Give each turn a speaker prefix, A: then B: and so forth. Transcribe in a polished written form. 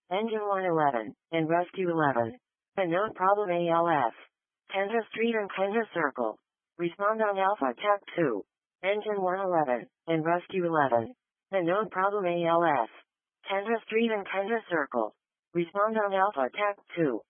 A: Engine 111, and Rescue 11. The node problem ALS. Kendra Street and Kendra Circle. Respond on Alpha TAC 2. Engine 111, and Rescue 11. The node problem ALS. Kendra Street and Kendra Circle. Respond on Alpha TAC 2.